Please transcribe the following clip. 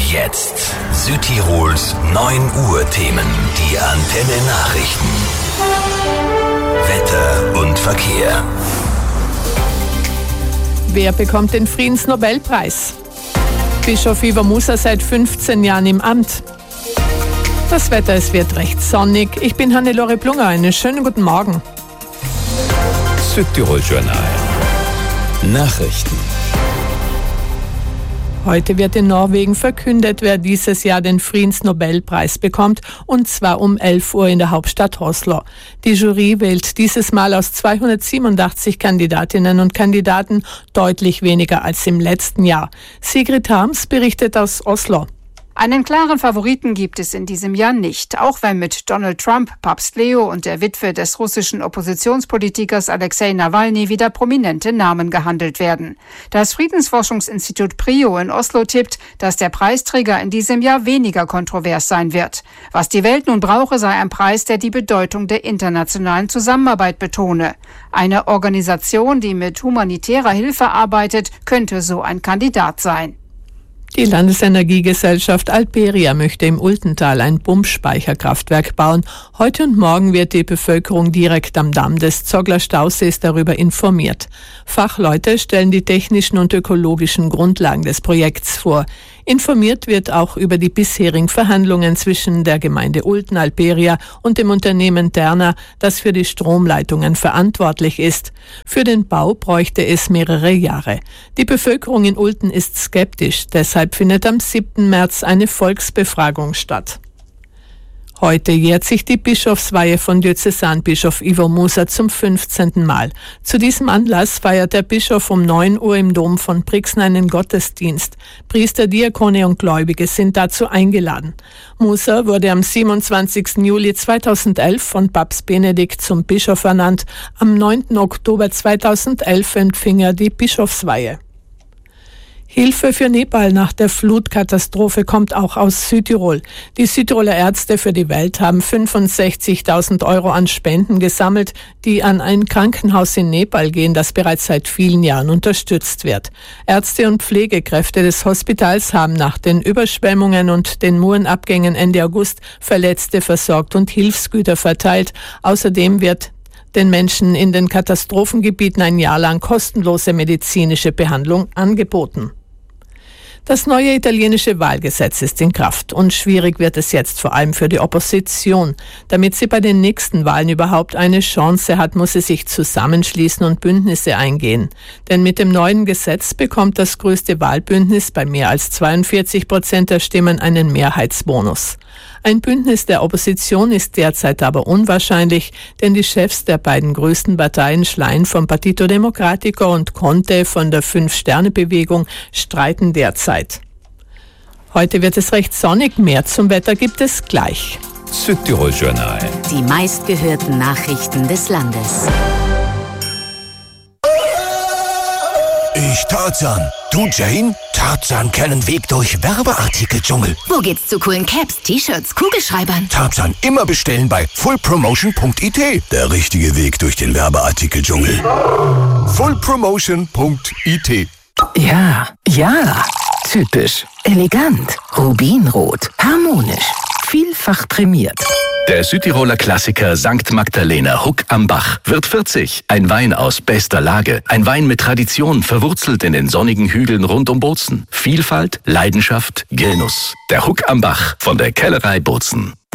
jetzt Südtirols 9 Uhr Themen. Die Antenne Nachrichten. Wetter und Verkehr. Wer bekommt den Friedensnobelpreis? Bischof Ivo Musa seit 15 Jahren im Amt. Das Wetter, es wird recht sonnig. Ich bin Hannelore Plunger. Einen schönen guten Morgen. Südtirol Journal. Nachrichten. Heute wird in Norwegen verkündet, wer dieses Jahr den Friedensnobelpreis bekommt, und zwar um 11 Uhr in der Hauptstadt Oslo. Die Jury wählt dieses Mal aus 287 Kandidatinnen und Kandidaten, deutlich weniger als im letzten Jahr. Sigrid Harms berichtet aus Oslo. Einen klaren Favoriten gibt es in diesem Jahr nicht, auch wenn mit Donald Trump, Papst Leo und der Witwe des russischen Oppositionspolitikers Alexei Nawalny wieder prominente Namen gehandelt werden. Das Friedensforschungsinstitut PRIO in Oslo tippt, dass der Preisträger in diesem Jahr weniger kontrovers sein wird. Was die Welt nun brauche, sei ein Preis, der die Bedeutung der internationalen Zusammenarbeit betone. Eine Organisation, die mit humanitärer Hilfe arbeitet, könnte so ein Kandidat sein. Die Landesenergiegesellschaft Alperia möchte im Ultental ein Pumpspeicherkraftwerk bauen. Heute und morgen wird die Bevölkerung direkt am Damm des Zogler Stausees darüber informiert. Fachleute stellen die technischen und ökologischen Grundlagen des Projekts vor. Informiert wird auch über die bisherigen Verhandlungen zwischen der Gemeinde Ulten Alperia und dem Unternehmen Terna, das für die Stromleitungen verantwortlich ist. Für den Bau bräuchte es mehrere Jahre. Die Bevölkerung in Ulten ist skeptisch, deshalb findet am 7. März eine Volksbefragung statt. Heute jährt sich die Bischofsweihe von Diözesanbischof Ivo Musa zum 15. Mal. Zu diesem Anlass feiert der Bischof um 9 Uhr im Dom von Brixen einen Gottesdienst. Priester, Diakone und Gläubige sind dazu eingeladen. Musa wurde am 27. Juli 2011 von Papst Benedikt zum Bischof ernannt. Am 9. Oktober 2011 empfing er die Bischofsweihe. Hilfe für Nepal nach der Flutkatastrophe kommt auch aus Südtirol. Die Südtiroler Ärzte für die Welt haben 65.000 Euro an Spenden gesammelt, die an ein Krankenhaus in Nepal gehen, das bereits seit vielen Jahren unterstützt wird. Ärzte und Pflegekräfte des Hospitals haben nach den Überschwemmungen und den Murenabgängen Ende August Verletzte versorgt und Hilfsgüter verteilt. Außerdem wird den Menschen in den Katastrophengebieten ein Jahr lang kostenlose medizinische Behandlung angeboten. Das neue italienische Wahlgesetz ist in Kraft und schwierig wird es jetzt vor allem für die Opposition. Damit sie bei den nächsten Wahlen überhaupt eine Chance hat, muss sie sich zusammenschließen und Bündnisse eingehen. Denn mit dem neuen Gesetz bekommt das größte Wahlbündnis bei mehr als 42% der Stimmen einen Mehrheitsbonus. Ein Bündnis der Opposition ist derzeit aber unwahrscheinlich, denn die Chefs der beiden größten Parteien Schlein vom Partito Democratico und Conte von der Fünf-Sterne-Bewegung streiten derzeit. Heute wird es recht sonnig, mehr zum Wetter gibt es gleich. Südtirol Journal. Die meistgehörten Nachrichten des Landes. Ich Tarzan. Du Jane? Tarzan kennen Weg durch Werbeartikeldschungel. Wo geht's zu coolen Caps, T-Shirts, Kugelschreibern? Tarzan immer bestellen bei fullpromotion.it. Der richtige Weg durch den Werbeartikeldschungel. fullpromotion.it. Ja, typisch, elegant, rubinrot, harmonisch, vielfach prämiert. Der Südtiroler Klassiker St. Magdalena Huck am Bach wird 40. Ein Wein aus bester Lage. Ein Wein mit Tradition, verwurzelt in den sonnigen Hügeln rund um Bozen. Vielfalt, Leidenschaft, Genuss. Der Huck am Bach von der Kellerei Bozen.